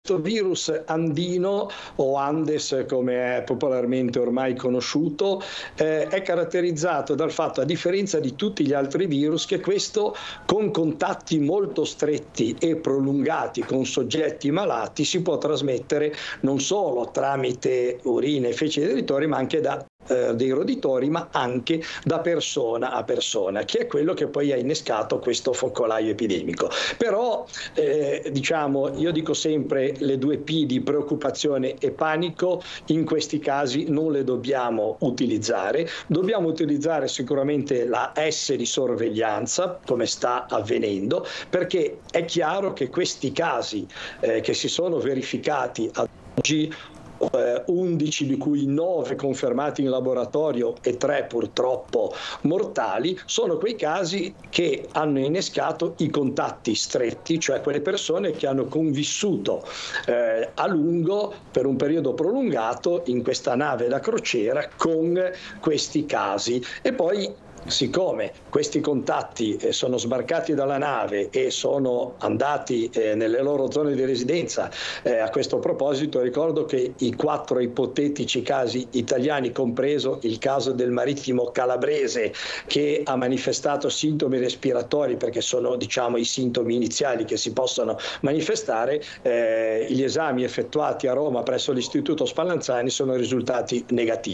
questo virus andino o Andes, come è popolarmente ormai conosciuto, è caratterizzato dal fatto, a differenza di tutti gli altri virus, che questo con contatti molto stretti e prolungati con soggetti malati si può trasmettere non solo tramite urina e feci dei roditori, ma anche dei roditori, ma anche da persona a persona, che è quello che poi ha innescato questo focolaio epidemico. Però io dico sempre le 2P di preoccupazione e panico in questi casi non le dobbiamo utilizzare sicuramente la S di sorveglianza, come sta avvenendo, perché è chiaro che questi casi che si sono verificati ad oggi, 11 di cui 9 confermati in laboratorio e 3 purtroppo mortali, sono quei casi che hanno innescato i contatti stretti, cioè quelle persone che hanno convissuto a lungo, per un periodo prolungato, in questa nave da crociera con questi casi. E poi, siccome questi contatti sono sbarcati dalla nave e sono andati nelle loro zone di residenza, a questo proposito ricordo che i 4 ipotetici casi italiani, compreso il caso del marittimo calabrese che ha manifestato sintomi respiratori, perché sono i sintomi iniziali che si possono manifestare, gli esami effettuati a Roma presso l'Istituto Spallanzani sono risultati negativi.